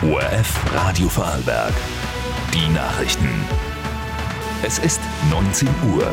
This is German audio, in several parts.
ORF Radio Vorarlberg. Die Nachrichten. Es ist 19 Uhr.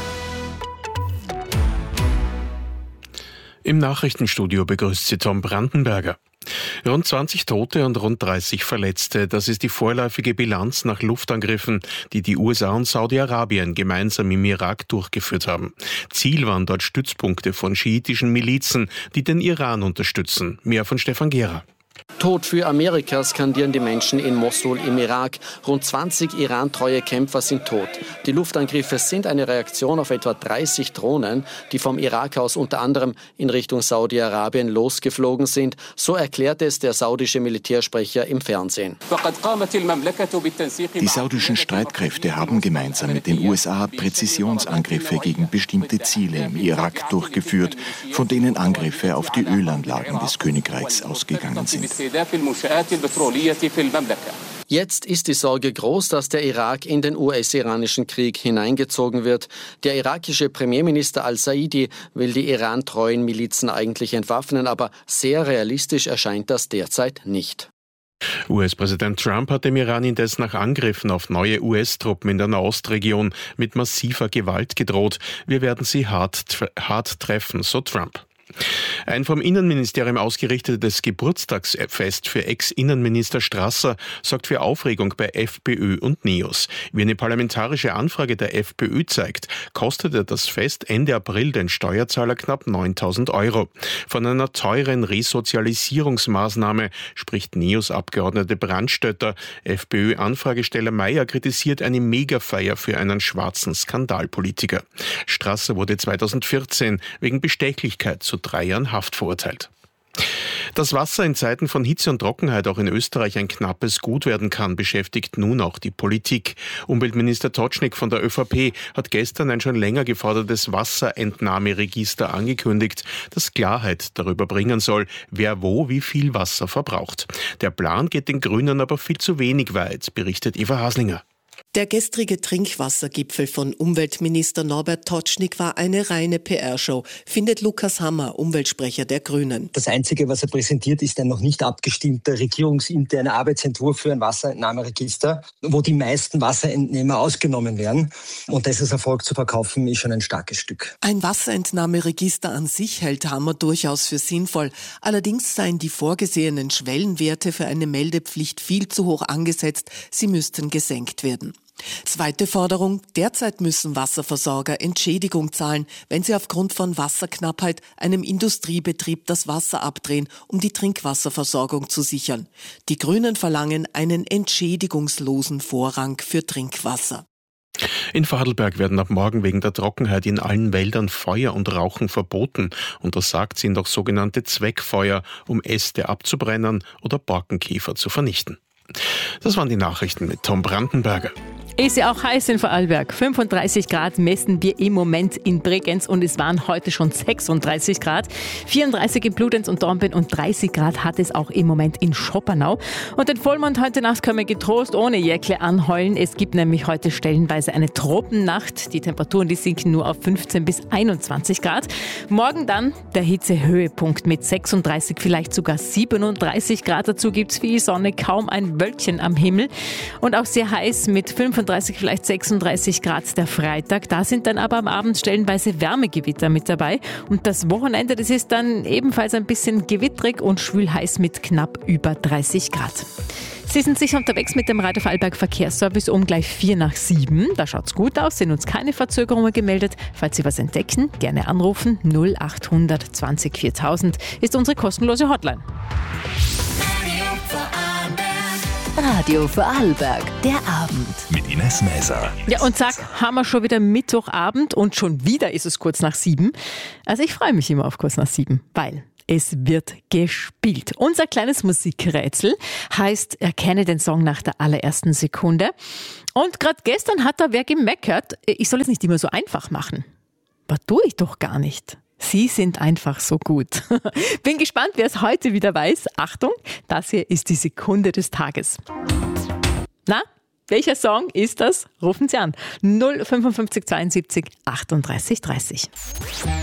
Im Nachrichtenstudio begrüßt Sie Tom Brandenberger. Rund 20 Tote und rund 30 Verletzte. Das ist die vorläufige Bilanz nach Luftangriffen, die die USA und Saudi-Arabien gemeinsam im Irak durchgeführt haben. Ziel waren dort Stützpunkte von schiitischen Milizen, die den Iran unterstützen. Mehr von Stefan Gera. Tod für Amerika skandieren die Menschen in Mossul im Irak. Rund 20 Iran-treue Kämpfer sind tot. Die Luftangriffe sind eine Reaktion auf etwa 30 Drohnen, die vom Irak aus unter anderem in Richtung Saudi-Arabien losgeflogen sind. So erklärte es der saudische Militärsprecher im Fernsehen. Die saudischen Streitkräfte haben gemeinsam mit den USA Präzisionsangriffe gegen bestimmte Ziele im Irak durchgeführt, von denen Angriffe auf die Ölanlagen des Königreichs ausgegangen sind. Jetzt ist die Sorge groß, dass der Irak in den US-iranischen Krieg hineingezogen wird. Der irakische Premierminister al-Saidi will die Iran-treuen Milizen eigentlich entwaffnen, aber sehr realistisch erscheint das derzeit nicht. US-Präsident Trump hat dem Iran indes nach Angriffen auf neue US-Truppen in der Nahostregion mit massiver Gewalt gedroht. Wir werden sie hart treffen, so Trump. Ein vom Innenministerium ausgerichtetes Geburtstagsfest für Ex-Innenminister Strasser sorgt für Aufregung bei FPÖ und NEOS. Wie eine parlamentarische Anfrage der FPÖ zeigt, kostete das Fest Ende April den Steuerzahler knapp 9.000 €. Von einer teuren Resozialisierungsmaßnahme spricht NEOS-Abgeordnete Brandstötter. FPÖ-Anfragesteller Mayer kritisiert eine Megafeier für einen schwarzen Skandalpolitiker. Strasser wurde 2014 wegen Bestechlichkeit zu 3 Jahren Haft verurteilt. Dass Wasser in Zeiten von Hitze und Trockenheit auch in Österreich ein knappes Gut werden kann, beschäftigt nun auch die Politik. Umweltminister Tocznik von der ÖVP hat gestern ein schon länger gefordertes Wasserentnahmeregister angekündigt, das Klarheit darüber bringen soll, wer wo wie viel Wasser verbraucht. Der Plan geht den Grünen aber viel zu wenig weit, berichtet Eva Haslinger. Der gestrige Trinkwassergipfel von Umweltminister Norbert Tocznik war eine reine PR-Show, findet Lukas Hammer, Umweltsprecher der Grünen. Das Einzige, was er präsentiert, ist ein noch nicht abgestimmter regierungsinterne Arbeitsentwurf für ein Wasserentnahmeregister, wo die meisten Wasserentnehmer ausgenommen werden. Und das als Erfolg zu verkaufen, ist schon ein starkes Stück. Ein Wasserentnahmeregister an sich hält Hammer durchaus für sinnvoll. Allerdings seien die vorgesehenen Schwellenwerte für eine Meldepflicht viel zu hoch angesetzt. Sie müssten gesenkt werden. Zweite Forderung: Derzeit müssen Wasserversorger Entschädigung zahlen, wenn sie aufgrund von Wasserknappheit einem Industriebetrieb das Wasser abdrehen, um die Trinkwasserversorgung zu sichern. Die Grünen verlangen einen entschädigungslosen Vorrang für Trinkwasser. In Vorarlberg werden ab morgen wegen der Trockenheit in allen Wäldern Feuer und Rauchen verboten. Untersagt sind auch sogenannte Zweckfeuer, um Äste abzubrennen oder Borkenkäfer zu vernichten. Das waren die Nachrichten mit Tom Brandenberger. Ist ja auch heiß in Vorarlberg. 35 Grad messen wir im Moment in Bregenz und es waren heute schon 36 Grad. 34 in Bludenz und Dornbirn und 30 Grad hat es auch im Moment in Schoppernau. Und den Vollmond heute Nacht können wir getrost ohne Jäckle anheulen. Es gibt nämlich heute stellenweise eine Tropennacht. Die Temperaturen, die sinken nur auf 15 bis 21 Grad. Morgen dann der Hitzehöhepunkt mit 36, vielleicht sogar 37 Grad. Dazu gibt's viel Sonne, kaum ein Wölkchen am Himmel. Und auch sehr heiß mit 35, vielleicht 36 Grad der Freitag. Da sind dann aber am Abend stellenweise Wärmegewitter mit dabei. Und das Wochenende, das ist dann ebenfalls ein bisschen gewittrig und schwül heiß mit knapp über 30 Grad. Sie sind sicher unterwegs mit dem Radio Vorarlberg Verkehrsservice um gleich 6:45. Da schaut's gut aus, sind uns keine Verzögerungen gemeldet. Falls Sie was entdecken, gerne anrufen. 0800 20 4000 ist unsere kostenlose Hotline. Radio Vorarlberg, der Abend. Mit Ines Mäser. Ja, und zack, haben wir schon wieder Mittwochabend und schon wieder ist es kurz nach 7. Also ich freue mich immer auf kurz nach 7, weil es wird gespielt. Unser kleines Musikrätsel heißt Erkenne den Song nach der allerersten Sekunde. Und gerade gestern hat da wer gemeckert, ich soll es nicht immer so einfach machen. Aber tue ich doch gar nicht. Sie sind einfach so gut. Bin gespannt, wer es heute wieder weiß. Achtung, das hier ist die Sekunde des Tages. Na, welcher Song ist das? Rufen Sie an. 055 72 38 30.